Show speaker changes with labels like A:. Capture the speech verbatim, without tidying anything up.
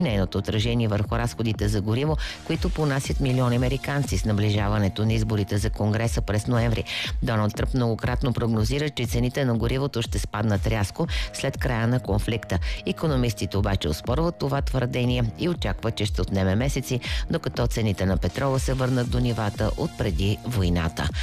A: Нейното отражение върху разходите за гориво, които понасят милиони американци с наближаването на изборите за Конгреса през ноември. Доналд Тръмп многократно прогнозира, че цените на горивото ще спаднат рязко след края на конфликта. Икономистите обаче оспорват това твърдение и очакват, че ще отнеме месеци, докато цените на петрола се върнат до нивата от преди войната.